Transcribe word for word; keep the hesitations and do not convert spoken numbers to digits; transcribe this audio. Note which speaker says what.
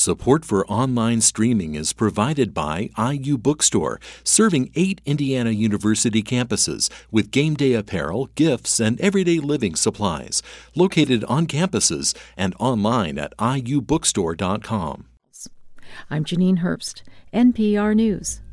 Speaker 1: Support for online streaming is provided by I U Bookstore, serving eight Indiana University campuses with game day apparel, gifts, and everyday living supplies. Located on campuses and online at I U bookstore dot com.
Speaker 2: I'm Janine Herbst, N P R News.